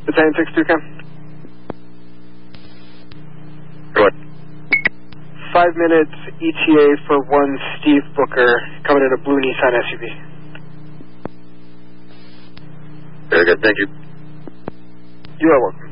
Battalion 6-2, Cam. Go ahead. 5 minutes ETA for 1 Steve Booker, coming in a blue Nissan SUV. Very good, thank you. You are welcome.